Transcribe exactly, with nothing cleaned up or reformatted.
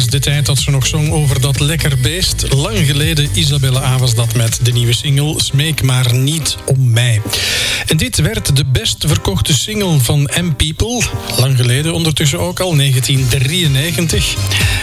is de tijd dat ze nog zong over dat lekker beest. Lang geleden, Isabelle A. was dat met de nieuwe single Smeek maar niet om mij. En dit werd de best verkochte single van M People. Lang geleden, ondertussen ook al, negentien drieënnegentig.